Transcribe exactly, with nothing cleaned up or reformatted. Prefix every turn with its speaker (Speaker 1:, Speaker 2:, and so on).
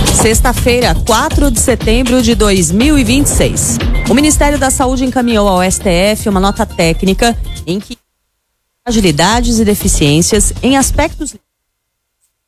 Speaker 1: Sexta-feira, quatro de setembro de dois mil e vinte e seis. O Ministério da Saúde encaminhou ao S T F uma nota técnica em que fragilidades e deficiências em aspectos